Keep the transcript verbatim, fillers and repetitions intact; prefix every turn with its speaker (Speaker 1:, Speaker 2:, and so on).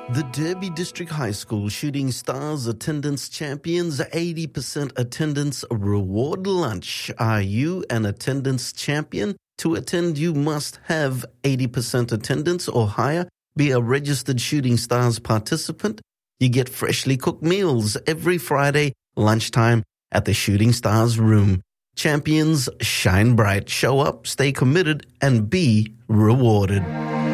Speaker 1: The Derby District High School Shooting Stars Attendance Champions eighty percent Attendance Reward Lunch. Are you an attendance champion? To attend, you must have eighty percent attendance or higher, be a registered Shooting Stars participant. You get freshly cooked meals every Friday lunchtime at the Shooting Stars room. Champions shine bright, show up, stay committed, and be rewarded.